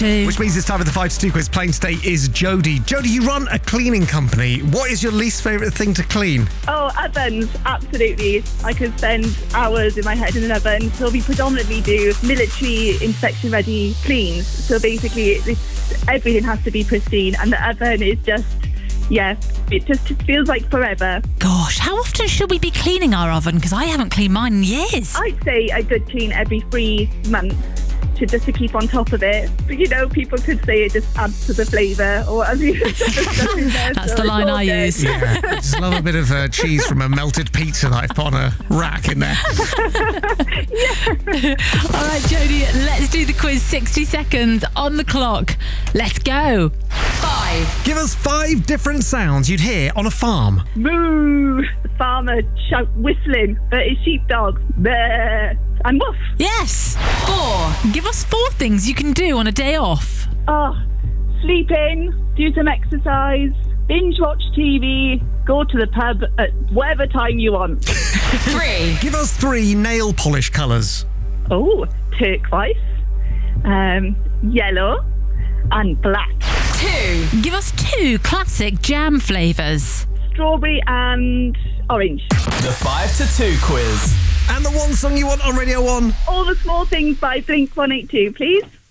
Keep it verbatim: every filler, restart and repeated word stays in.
two. Which means it's time for the five to two quiz. Playing today is Jodie. Jodie, you run a cleaning company. What is your least favourite thing to clean? Oh, ovens, absolutely. I could spend hours in my head in an oven. So we predominantly do military inspection-ready cleans. So basically, it's, everything has to be pristine, and the oven is just, yeah, it just feels like forever. Gosh, how often should we be cleaning our oven? Because I haven't cleaned mine in years. I'd say a good clean every three months. To just to keep on top of it. But, you know, people could say it just adds to the flavour or whatever. That's so the line I good. use. Yeah, I just love a bit of uh, cheese from a melted pizza that I've put on a rack in there. All right, Jodie, let's do the quiz. sixty seconds on the clock. Let's go. Five. Give us five different sounds you'd hear on a farm. Moo! The farmer shout whistling, but his sheepdog. Bleh. And woof. Yes. Four. Give us four things you can do on a day off. Oh, sleep in, do some exercise, binge watch T V, go to the pub at whatever time you want. Three. Give us three nail polish colours. Oh, turquoise, um, yellow, and black. Two. Give us two classic jam flavours. Strawberry and orange. The five to two quiz. And the one song you want on Radio one. All the Small Things by Blink one eighty-two, please.